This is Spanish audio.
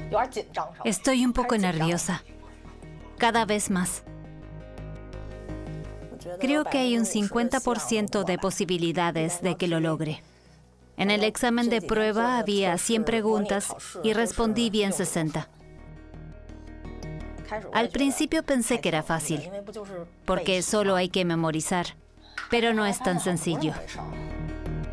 Estoy un poco nerviosa. Cada vez más. Creo que hay un 50% de posibilidades de que lo logre. En el examen de prueba había 100 preguntas y respondí bien 60. Al principio pensé que era fácil, porque solo hay que memorizar, pero no es tan sencillo.